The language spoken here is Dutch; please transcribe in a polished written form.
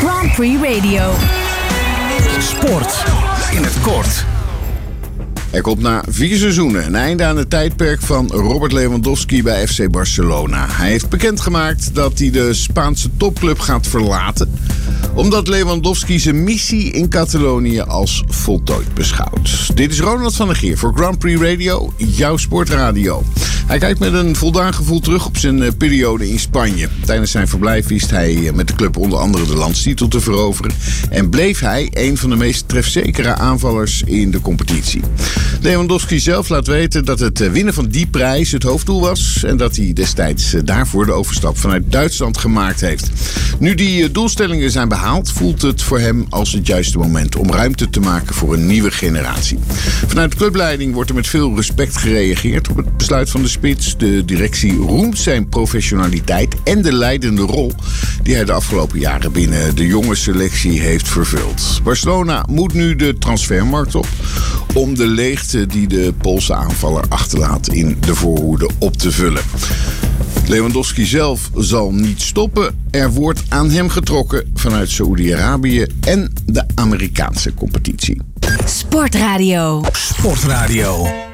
Grand Prix Radio. Sport in het kort. Er komt na 4 seizoenen een einde aan het tijdperk van Robert Lewandowski bij FC Barcelona. Hij heeft bekendgemaakt dat hij de Spaanse topclub gaat verlaten, omdat Lewandowski zijn missie in Catalonië als voltooid beschouwt. Dit is Ronald van der Geer voor Grand Prix Radio, jouw sportradio. Hij kijkt met een voldaan gevoel terug op zijn periode in Spanje. Tijdens zijn verblijf wist hij met de club onder andere de landstitel te veroveren en bleef hij een van de meest trefzekere aanvallers in de competitie. Lewandowski zelf laat weten dat het winnen van die prijs het hoofddoel was en dat hij destijds daarvoor de overstap vanuit Duitsland gemaakt heeft. Nu die doelstellingen zijn behaald, voelt het voor hem als het juiste moment om ruimte te maken voor een nieuwe generatie. Vanuit de clubleiding wordt er met veel respect gereageerd op het besluit van de spits. De directie roemt zijn professionaliteit en de leidende rol die hij de afgelopen jaren binnen de jonge selectie heeft vervuld. Barcelona moet nu de transfermarkt op om de leegte die de Poolse aanvaller achterlaat in de voorhoede op te vullen. Lewandowski zelf zal niet stoppen. Er wordt aan hem getrokken vanuit Saoedi-Arabië en de Amerikaanse competitie. Sportradio. Sportradio.